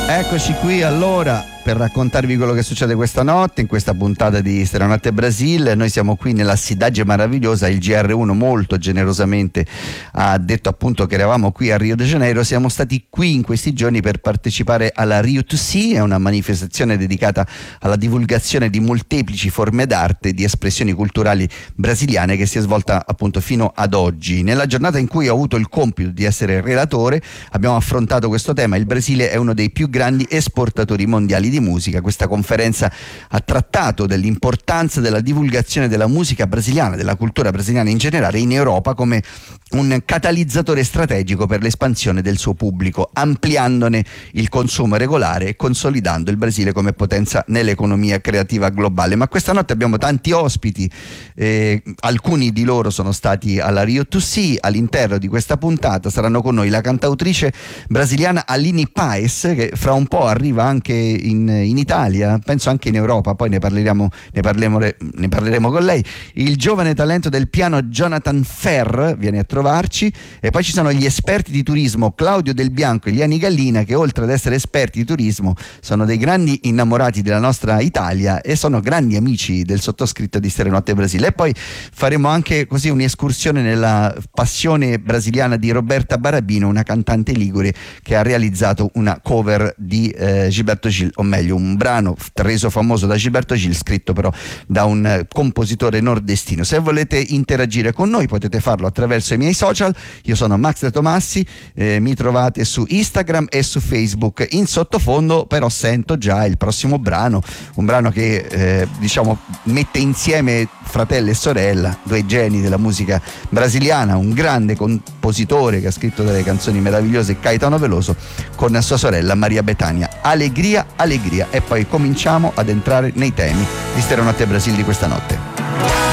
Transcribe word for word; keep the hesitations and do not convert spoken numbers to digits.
Eccoci qui allora per raccontarvi quello che succede questa notte in questa puntata di Stereonotte Brasil. Noi siamo qui nella Cidade Maravilhosa, il G R uno molto generosamente ha detto appunto che eravamo qui a Rio de Janeiro. Siamo stati qui in questi giorni per partecipare alla Rio to See, è una manifestazione dedicata alla divulgazione di molteplici forme d'arte e di espressioni culturali brasiliane che si è svolta appunto fino ad oggi. Nella giornata in cui ho avuto il compito di essere relatore abbiamo affrontato questo tema. Il Brasile è uno dei più grandi esportatori mondiali di musica. Questa conferenza ha trattato dell'importanza della divulgazione della musica brasiliana, della cultura brasiliana in generale in Europa come un catalizzatore strategico per l'espansione del suo pubblico, ampliandone il consumo regolare e consolidando il Brasile come potenza nell'economia creativa globale. Ma questa notte abbiamo tanti ospiti, eh, alcuni di loro sono stati alla Rio to See. All'interno di questa puntata saranno con noi la cantautrice brasiliana Aline Paes, che fra un po' arriva anche in in Italia, penso anche in Europa, poi ne parleremo, ne parleremo, ne parleremo con lei. Il giovane talento del piano Jonathan Ferr viene a trovarci, e poi ci sono gli esperti di turismo Claudio Del Bianco e Liani Gallina, che oltre ad essere esperti di turismo sono dei grandi innamorati della nostra Italia e sono grandi amici del sottoscritto di Stereonotte Brasile. E poi faremo anche così un'escursione nella passione brasiliana di Roberta Barabino, una cantante ligure che ha realizzato una cover di eh, Gilberto Gil, o meglio un brano reso famoso da Gilberto Gil, scritto però da un eh, compositore nordestino. Se volete interagire con noi potete farlo attraverso i miei social. Io sono Max De Tomassi, eh, mi trovate su Instagram e su Facebook. In sottofondo però sento già il prossimo brano, un brano che eh, diciamo mette insieme fratello e sorella, due geni della musica brasiliana, un grande compositore che ha scritto delle canzoni meravigliose, Caetano Veloso, con sua sorella Maria Bethania. Allegria, allegria. E poi cominciamo ad entrare nei temi di Stereonotte Brasil di questa notte.